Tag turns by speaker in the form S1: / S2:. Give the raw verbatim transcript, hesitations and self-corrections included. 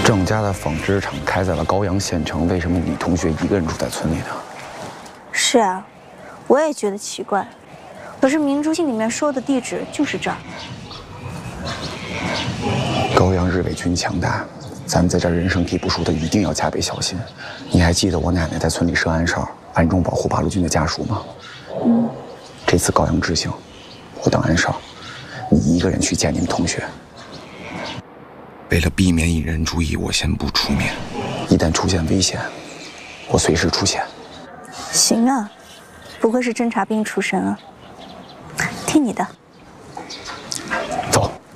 S1: 郑家的纺织厂开在了高阳县城，为什么李同学一个人住在村里呢？
S2: 是啊，我也觉得奇怪。可是明珠信里面说的地址就是这儿。
S1: 高阳日伪军强大，咱们在这儿人生地不熟的，一定要加倍小心。你还记得我奶奶在村里设暗哨，暗中保护八路军的家属吗？嗯。这次高阳之行，我当暗哨，你一个人去见你们同学。 为了避免引人注意，我先不出面。一旦出现危险，我随时出现。
S2: 行啊，不愧是侦察兵出身啊，听你的。